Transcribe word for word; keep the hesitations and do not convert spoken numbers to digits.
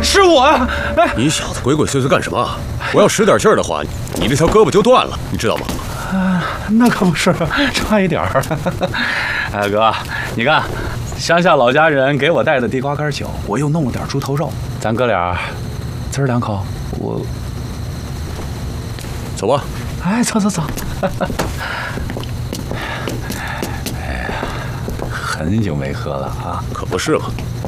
是我啊！哎， 你小子鬼鬼祟祟干什么？我要使点劲儿的话，你这条胳膊就断了，你知道吗？ 啊，那可不是，差一点儿。哎，哥，你看，乡下老家人给我带的地瓜干酒，我又弄了点猪头肉，咱哥俩滋儿两口，我走吧。 哎，走走走。哎呀，很久没喝了啊， 可不是嘛。